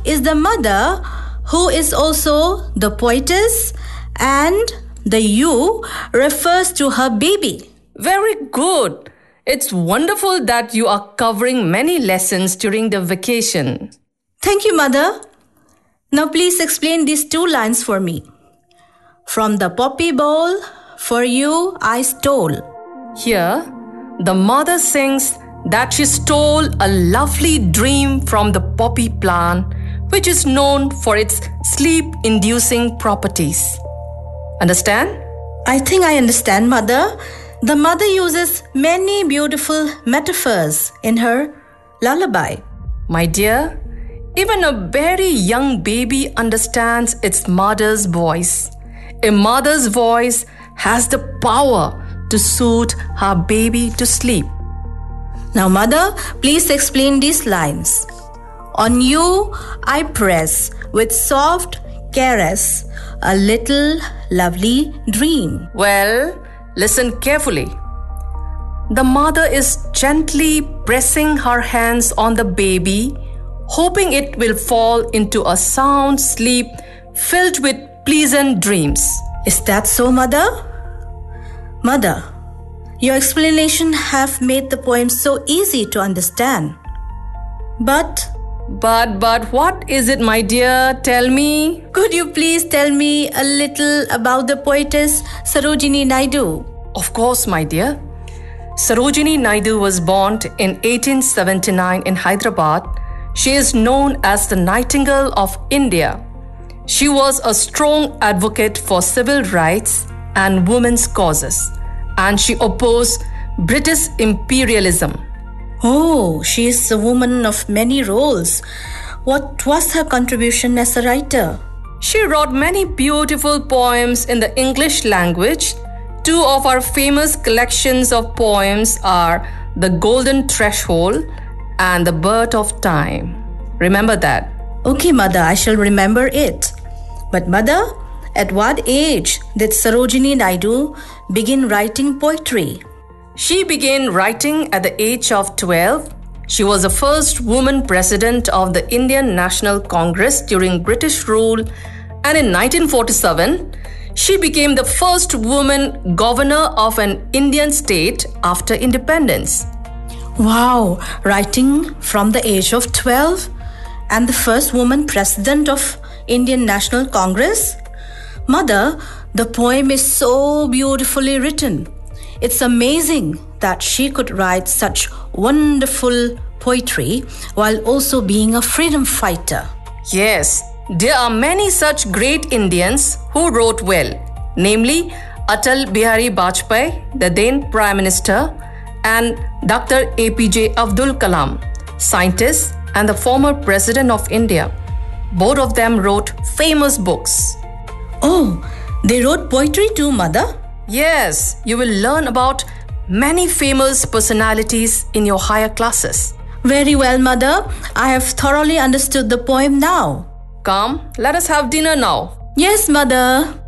is the mother who is also the poetess, and the you refers to her baby. Very good. It's wonderful that you are covering many lessons during the vacation. Thank you, Mother. Now please explain these 2 lines for me. From the poppy bowl, for you I stole. Here, the mother sings that she stole a lovely dream from the poppy plant, which is known for its sleep-inducing properties. Understand? I think I understand, Mother. The mother uses many beautiful metaphors in her lullaby. My dear, even a very young baby understands its mother's voice. A mother's voice has the power to soothe her baby to sleep. Now, Mother, please explain these lines. On you I press with soft caress a little lovely dream. Well, listen carefully. The mother is gently pressing her hands on the baby, hoping it will fall into a sound sleep filled with pleasant dreams. Is that so, Mother? Mother, your explanation have made the poem so easy to understand. But what is it, my dear? Tell me. Could you please tell me a little about the poetess Sarojini Naidu? Of course, my dear. Sarojini Naidu was born in 1879 in Hyderabad. She is known as the Nightingale of India. She was a strong advocate for civil rights and women's causes, and she opposed British imperialism. Oh, she is a woman of many roles. What was her contribution as a writer? She wrote many beautiful poems in the English language. 2 of our famous collections of poems are The Golden Threshold and The Birth of Time. Remember that. Okay, Mother, I shall remember it. But Mother, at what age did Sarojini Naidu begin writing poetry? She began writing at the age of 12. She was the first woman president of the Indian National Congress during British rule, and in 1947, she became the first woman governor of an Indian state after independence. Wow, writing from the age of 12 and the first woman president of Indian National Congress? Mother, the poem is so beautifully written. It's amazing that she could write such wonderful poetry while also being a freedom fighter. Yes, there are many such great Indians who wrote well, namely Atal Bihari Vajpayee, the then Prime Minister, and Dr. APJ Abdul Kalam, scientist and the former President of India. Both of them wrote famous books. Oh, they wrote poetry too, Mother? Yes, you will learn about many famous personalities in your higher classes. Very well, Mother. I have thoroughly understood the poem now. Come, let us have dinner now. Yes, Mother.